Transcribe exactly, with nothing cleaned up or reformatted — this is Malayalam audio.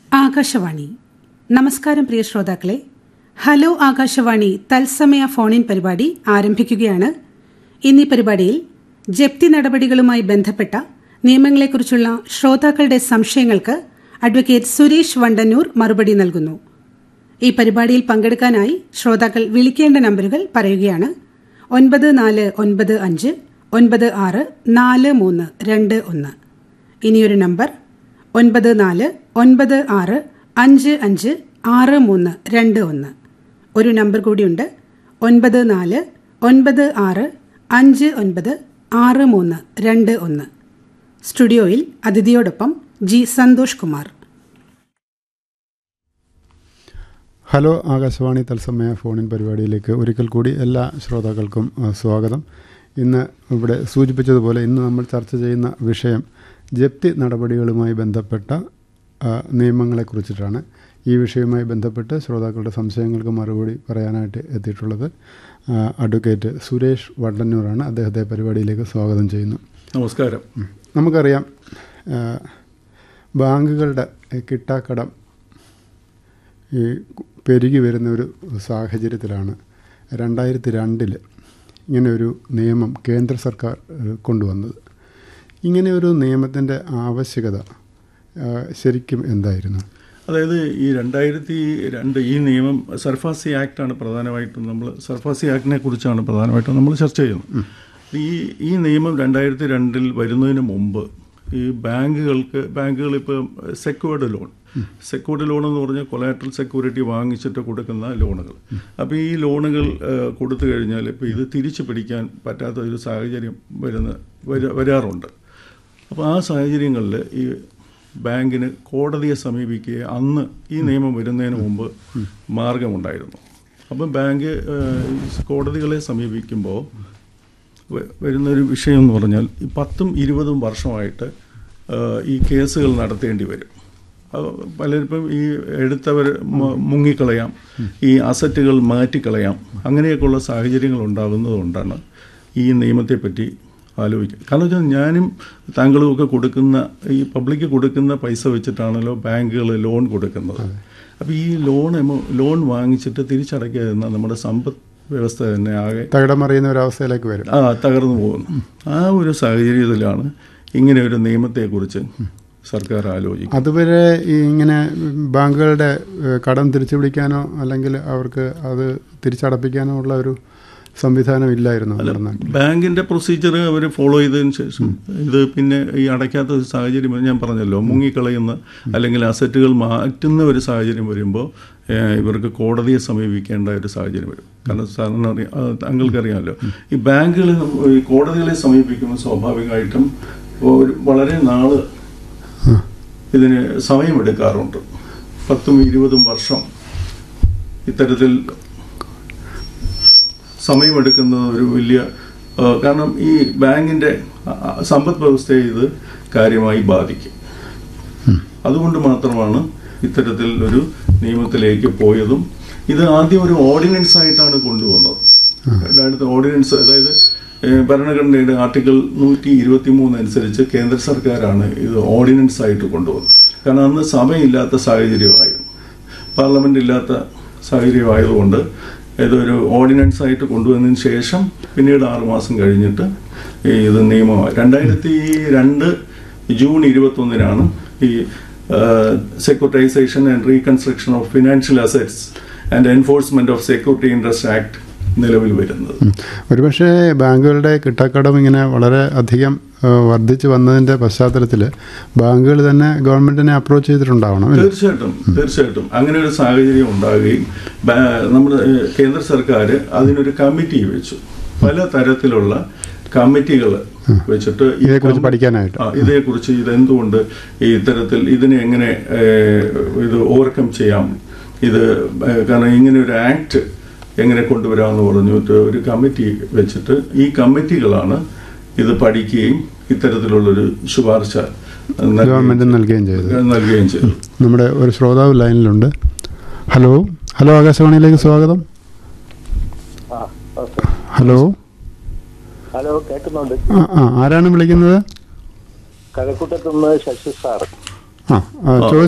ആകാശവാണി. നമസ്കാരം പ്രിയ ശ്രോതാക്കളെ. ഹലോ ആകാശവാണി തത്സമയ ഫോണിൻ പരിപാടി ആരംഭിക്കുകയാണ്. ഇന്നീ പരിപാടിയിൽ ജപ്തി നടപടികളുമായി ബന്ധപ്പെട്ട നിയമങ്ങളെക്കുറിച്ചുള്ള ശ്രോതാക്കളുടെ സംശയങ്ങൾക്ക് അഡ്വക്കേറ്റ് സുരേഷ് വണ്ടന്നൂർ മറുപടി നൽകുന്നു. ഈ പരിപാടിയിൽ പങ്കെടുക്കാനായി ശ്രോതാക്കൾ വിളിക്കേണ്ട നമ്പറുകൾ പറയുകയാണ്. ഒൻപത് നാല് ഒൻപത് അഞ്ച് ഒൻപത് ആറ് നാല് മൂന്ന് രണ്ട് ഒന്ന്. ഇനിയൊരു നമ്പർ ഒൻപത് നാല് ഒൻപത് ആറ് അഞ്ച് അഞ്ച് ആറ് മൂന്ന് രണ്ട് ഒന്ന്. ഒരു നമ്പർ കൂടിയുണ്ട്, ഒൻപത് നാല് ഒൻപത് ആറ് അഞ്ച് ഒൻപത് ആറ് മൂന്ന് രണ്ട് ഒന്ന്. സ്റ്റുഡിയോയിൽ അതിഥിയോടൊപ്പം ജി സന്തോഷ് കുമാർ. ഹലോ ആകാശവാണി തത്സമയ ഫോണിൻ പരിപാടിയിലേക്ക് ഒരിക്കൽ കൂടി എല്ലാ ശ്രോതാക്കൾക്കും സ്വാഗതം. ഇന്ന് ഇവിടെ സൂചിപ്പിച്ചതുപോലെ ഇന്ന് നമ്മൾ ചർച്ച ചെയ്യുന്ന വിഷയം ജപ്തി നടപടികളുമായി ബന്ധപ്പെട്ട നിയമങ്ങളെക്കുറിച്ചിട്ടാണ്. ഈ വിഷയവുമായി ബന്ധപ്പെട്ട് ശ്രോതാക്കളുടെ സംശയങ്ങൾക്ക് മറുപടി പറയാനായിട്ട് എത്തിയിട്ടുള്ളത് അഡ്വക്കേറ്റ് സുരേഷ് വണ്ടന്നൂറാണ്. അദ്ദേഹത്തെ പരിപാടിയിലേക്ക് സ്വാഗതം ചെയ്യുന്നു. നമസ്കാരം. നമുക്കറിയാം, ബാങ്കുകളുടെ കിട്ടാക്കടം ഈ പെരുകി വരുന്ന ഒരു സാഹചര്യത്തിലാണ് രണ്ടായിരത്തി രണ്ടിൽ ഇങ്ങനെ ഒരു നിയമം കേന്ദ്ര സർക്കാർ കൊണ്ടുവന്നത്. ഇങ്ങനെ ഒരു നിയമത്തിൻ്റെ ആവശ്യകത ശരിക്കും എന്തായിരുന്നു? അതായത് ഈ രണ്ടായിരത്തി രണ്ട് ഈ നിയമം സർഫാസി ആക്റ്റാണ് പ്രധാനമായിട്ടും നമ്മൾ സർഫാസി ആക്ടിനെ കുറിച്ചാണ് പ്രധാനമായിട്ടും നമ്മൾ ചർച്ച ചെയ്യുന്നത്. ഈ ഈ നിയമം രണ്ടായിരത്തി രണ്ടിൽ വരുന്നതിന് മുമ്പ് ഈ ബാങ്കുകൾക്ക് ബാങ്കുകൾ ഇപ്പോൾ സെക്യൂർഡ് ലോൺ സെക്യൂർഡ് ലോൺ എന്ന് പറഞ്ഞാൽ കൊലാട്രൽ സെക്യൂരിറ്റി വാങ്ങിച്ചിട്ട് കൊടുക്കുന്ന ലോണുകൾ. അപ്പോൾ ഈ ലോണുകൾ കൊടുത്തു കഴിഞ്ഞാൽ ഇപ്പോൾ ഇത് തിരിച്ചു പിടിക്കാൻ പറ്റാത്ത ഒരു സാഹചര്യം വരുന്ന വരാറുണ്ട്. അപ്പോൾ ആ സാഹചര്യങ്ങളിൽ ഈ ബാങ്കിന് കോടതിയെ സമീപിക്കുക അന്ന് ഈ നിയമം വരുന്നതിന് മുമ്പ് മാർഗമുണ്ടായിരുന്നു. അപ്പം ബാങ്ക് കോടതികളെ സമീപിക്കുമ്പോൾ വരുന്നൊരു വിഷയം എന്ന് പറഞ്ഞാൽ ഈ പത്തും ഇരുപതും വർഷമായിട്ട് ഈ കേസുകൾ നടത്തേണ്ടി വരും. പലരിപ്പം ഈ എടുത്തവർ മുങ്ങിക്കളയാം, ഈ അസറ്റുകൾ മാറ്റിക്കളയാം, അങ്ങനെയൊക്കെയുള്ള സാഹചര്യങ്ങൾ ഉണ്ടാകുന്നതുകൊണ്ടാണ് ഈ നിയമത്തെപ്പറ്റി ആലോചിക്കുക. കാരണം വെച്ചാൽ ഞാനും താങ്കളും ഒക്കെ കൊടുക്കുന്ന ഈ പബ്ലിക്ക് കൊടുക്കുന്ന പൈസ വെച്ചിട്ടാണല്ലോ ബാങ്കുകൾ ലോൺ കൊടുക്കുന്നത്. അപ്പോൾ ഈ ലോൺ ലോൺ വാങ്ങിച്ചിട്ട് തിരിച്ചടയ്ക്കാതിരുന്ന നമ്മുടെ സമ്പദ് വ്യവസ്ഥ തന്നെ ആകെ തകിടമറിയുന്ന ഒരവസ്ഥയിലേക്ക് വരും. ആ തകർന്നു പോകുന്നു. ആ ഒരു സാഹചര്യത്തിലാണ് ഇങ്ങനെ ഒരു നിയമത്തെക്കുറിച്ച് സർക്കാർ ആലോചിക്കും. അതുവരെ ഈ ഇങ്ങനെ ബാങ്കുകളുടെ കടം തിരിച്ചു പിടിക്കാനോ അല്ലെങ്കിൽ അവർക്ക് അത് തിരിച്ചടപ്പിക്കാനോ ഉള്ള ഒരു സംവിധാനം ഇല്ലായിരുന്നു. ബാങ്കിൻ്റെ പ്രൊസീജിയർ അവർ ഫോളോ ചെയ്തതിന് ശേഷം ഇത് പിന്നെ ഈ അടയ്ക്കാത്ത ഒരു സാഹചര്യം ഞാൻ പറഞ്ഞല്ലോ, മുങ്ങിക്കളയുന്ന അല്ലെങ്കിൽ അസറ്റുകൾ മാറ്റുന്ന ഒരു സാഹചര്യം വരുമ്പോൾ ഇവർക്ക് കോടതിയെ സമീപിക്കേണ്ട ഒരു സാഹചര്യം വരും. കാരണം സാറിന് അറിയാം, താങ്കൾക്കറിയാമല്ലോ, ഈ ബാങ്കുകൾ ഈ കോടതികളെ സമീപിക്കുമ്പോൾ സ്വാഭാവികമായിട്ടും ഒരു വളരെ നാള് ഇതിന് സമയമെടുക്കാറുണ്ട്. പത്തും ഇരുപതും വർഷം ഇത്തരത്തിൽ സമയമെടുക്കുന്നത് ഒരു വലിയ കാരണം ഈ ബാങ്കിൻ്റെ സമ്പദ് വ്യവസ്ഥയെ ഇത് കാര്യമായി ബാധിക്കും. അതുകൊണ്ട് മാത്രമാണ് ഇത്തരത്തിൽ ഒരു നിയമത്തിലേക്ക് പോയതും. ഇത് ആദ്യം ഒരു ഓർഡിനൻസ് ആയിട്ടാണ് കൊണ്ടുവന്നത്. രണ്ടായിരത്തി ഓർഡിനൻസ്, അതായത് ഭരണഘടനയുടെ ആർട്ടിക്കിൾ നൂറ്റി ഇരുപത്തി മൂന്ന് അനുസരിച്ച് കേന്ദ്ര സർക്കാരാണ് ഇത് ഓർഡിനൻസ് ആയിട്ട് കൊണ്ടുവന്നത്. കാരണം അന്ന് സഭയില്ലാത്ത സാഹചര്യമായിരുന്നു, പാർലമെന്റ് ഇല്ലാത്ത സാഹചര്യമായതുകൊണ്ട് ഇതൊരു ഓർഡിനൻസ് ആയിട്ട് കൊണ്ടുവന്നതിന് ശേഷം പിന്നീട് ആറുമാസം കഴിഞ്ഞിട്ട് ഇത് നിയമമായി. രണ്ടായിരത്തി രണ്ട് ജൂൺ ഇരുപത്തി ഒന്നിനാണ് ഈ securitisation and reconstruction of financial assets and enforcement of security interest act നിലവിൽ വരുന്നത്. ഒരുപക്ഷെ ബാങ്കുകളുടെ കിട്ടാക്കടം ഇങ്ങനെ വളരെ അധികം വർദ്ധിച്ചു വന്നതിൻ്റെ പശ്ചാത്തലത്തിൽ ബാങ്കുകൾ തന്നെ ഗവൺമെന്റിനെ അപ്രോച്ച് ചെയ്തിട്ടുണ്ടാവണം. തീർച്ചയായിട്ടും തീർച്ചയായിട്ടും അങ്ങനെ ഒരു സാഹചര്യം ഉണ്ടാകുകയും നമ്മുടെ കേന്ദ്ര സർക്കാർ അതിനൊരു കമ്മിറ്റി വെച്ചു. പല തരത്തിലുള്ള കമ്മിറ്റികൾ വെച്ചിട്ട് ഇതേക്കുറിച്ച് പഠിക്കാനായിട്ട് ഇതേക്കുറിച്ച് ഇതെന്തുകൊണ്ട് ഈ ഇത്തരത്തിൽ ഇതിനെ എങ്ങനെ ഇത് ഓവർകം ചെയ്യാം, ഇത് കാരണം ഇങ്ങനെ ഒരു ആക്ട് എങ്ങനെ കൊണ്ടുവരാമെന്ന് പറഞ്ഞിട്ട് ഒരു കമ്മിറ്റി വെച്ചിട്ട് ഈ കമ്മിറ്റികളാണ് ഇത് പഠിക്കുകയും ഇത്തരത്തിലുള്ളൊരു ശുപാർശ ഗവൺമെന്റ് നൽകുകയും ചെയ്തു നൽകുകയും ചെയ്തു നമ്മുടെ ഒരു ശ്രോതാവ് ലൈനിലുണ്ട്. ഹലോ ഹലോ ആകാശവാണിയിലേക്ക് സ്വാഗതം. ഹലോ ഹലോ കേൾക്കുന്നുണ്ട്. ആ ആരാണ് വിളിക്കുന്നത്? കഴക്കൂട്ടത്തുനിന്ന് ശശി സാർ. ആ